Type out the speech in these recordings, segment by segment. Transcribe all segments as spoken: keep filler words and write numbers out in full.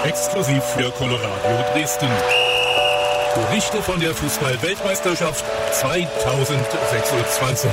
Exklusiv für Coloradio Dresden. Berichte von der Fußball-Weltmeisterschaft zweitausendsechsundzwanzig.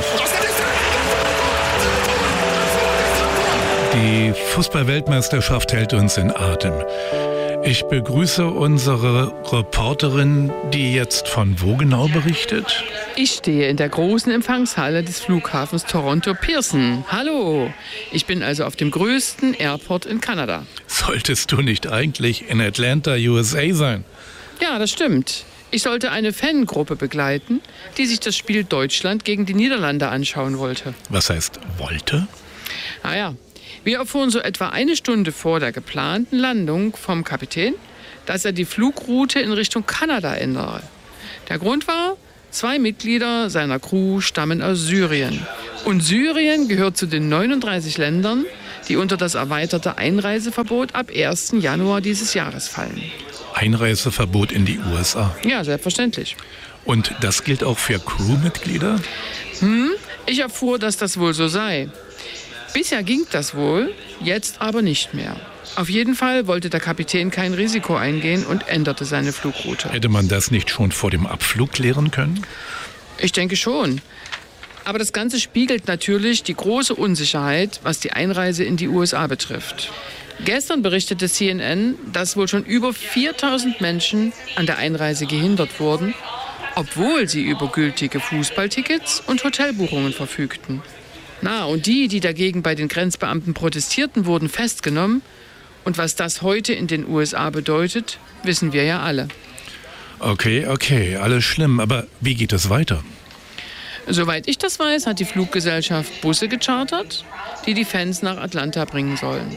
Die Fußball-Weltmeisterschaft hält uns in Atem. Ich begrüße unsere Reporterin, die jetzt von wo genau berichtet? Ich stehe in der großen Empfangshalle des Flughafens Toronto Pearson. Hallo, ich bin also auf dem größten Airport in Kanada. Solltest du nicht eigentlich in Atlanta, U S A sein? Ja, das stimmt. Ich sollte eine Fangruppe begleiten, die sich das Spiel Deutschland gegen die Niederlande anschauen wollte. Was heißt wollte? Naja, wir erfuhren so etwa eine Stunde vor der geplanten Landung vom Kapitän, dass er die Flugroute in Richtung Kanada ändere. Der Grund war, zwei Mitglieder seiner Crew stammen aus Syrien. Und Syrien gehört zu den neununddreißig Ländern, die unter das erweiterte Einreiseverbot ab ersten Januar dieses Jahres fallen. Einreiseverbot in die U S A? Ja, selbstverständlich. Und das gilt auch für Crewmitglieder? Hm, ich erfuhr, dass das wohl so sei. Bisher ging das wohl, jetzt aber nicht mehr. Auf jeden Fall wollte der Kapitän kein Risiko eingehen und änderte seine Flugroute. Hätte man das nicht schon vor dem Abflug klären können? Ich denke schon. Aber das Ganze spiegelt natürlich die große Unsicherheit, was die Einreise in die U S A betrifft. Gestern berichtete C N N, dass wohl schon über viertausend Menschen an der Einreise gehindert wurden, obwohl sie über gültige Fußballtickets und Hotelbuchungen verfügten. Na, und die, die dagegen bei den Grenzbeamten protestierten, wurden festgenommen. Und was das heute in den U S A bedeutet, wissen wir ja alle. Okay, okay, alles schlimm. Aber wie geht es weiter? Soweit ich das weiß, hat die Fluggesellschaft Busse gechartert, die die Fans nach Atlanta bringen sollen.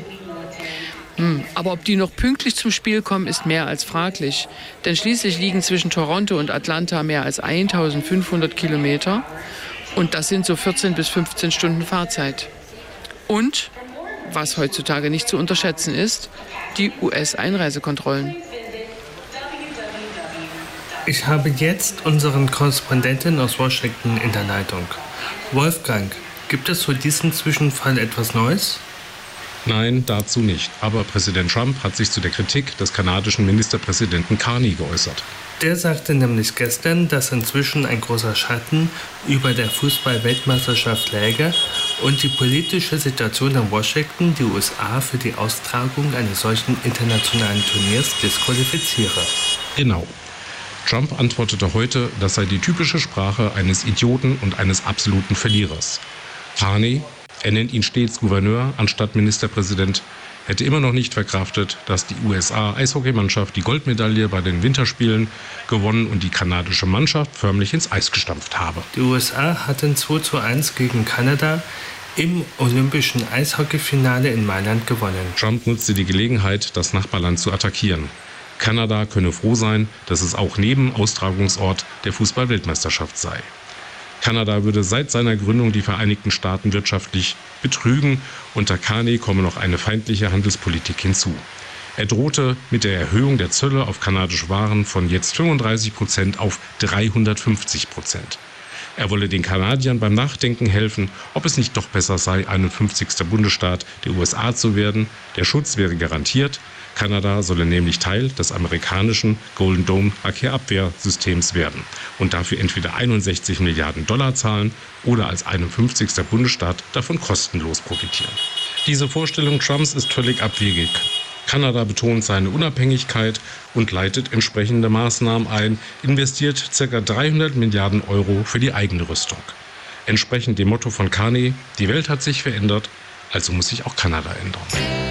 Hm, aber ob die noch pünktlich zum Spiel kommen, ist mehr als fraglich. Denn schließlich liegen zwischen Toronto und Atlanta mehr als eintausendfünfhundert Kilometer. Und das sind so vierzehn bis fünfzehn Stunden Fahrzeit. Und, was heutzutage nicht zu unterschätzen ist, die U S-Einreisekontrollen. Ich habe jetzt unseren Korrespondenten aus Washington in der Leitung. Wolfgang, gibt es zu diesem Zwischenfall etwas Neues? Nein, dazu nicht. Aber Präsident Trump hat sich zu der Kritik des kanadischen Ministerpräsidenten Carney geäußert. Der sagte nämlich gestern, dass inzwischen ein großer Schatten über der Fußball-Weltmeisterschaft läge und die politische Situation in Washington die U S A für die Austragung eines solchen internationalen Turniers disqualifiziere. Genau. Trump antwortete heute, das sei die typische Sprache eines Idioten und eines absoluten Verlierers. Carney, er nennt ihn stets Gouverneur anstatt Ministerpräsident, hätte immer noch nicht verkraftet, dass die U S A-Eishockeymannschaft die Goldmedaille bei den Winterspielen gewonnen und die kanadische Mannschaft förmlich ins Eis gestampft habe. Die U S A hatten zwei zu eins gegen Kanada im olympischen Eishockeyfinale in Mailand gewonnen. Trump nutzte die Gelegenheit, das Nachbarland zu attackieren. Kanada könne froh sein, dass es auch neben Austragungsort der Fußball-Weltmeisterschaft sei. Kanada würde seit seiner Gründung die Vereinigten Staaten wirtschaftlich betrügen. Unter Carney komme noch eine feindliche Handelspolitik hinzu. Er drohte mit der Erhöhung der Zölle auf kanadische Waren von jetzt fünfunddreißig Prozent auf dreihundertfünfzig Prozent. Er wolle den Kanadiern beim Nachdenken helfen, ob es nicht doch besser sei, einundfünfzigster Bundesstaat der U S A zu werden. Der Schutz wäre garantiert. Kanada solle nämlich Teil des amerikanischen Golden Dome Raketabwehrsystems werden und dafür entweder einundsechzig Milliarden Dollar zahlen oder als einundfünfzigster Bundesstaat davon kostenlos profitieren. Diese Vorstellung Trumps ist völlig abwegig. Kanada betont seine Unabhängigkeit und leitet entsprechende Maßnahmen ein, investiert ca. dreihundert Milliarden Euro für die eigene Rüstung. Entsprechend dem Motto von Carney, die Welt hat sich verändert, also muss sich auch Kanada ändern.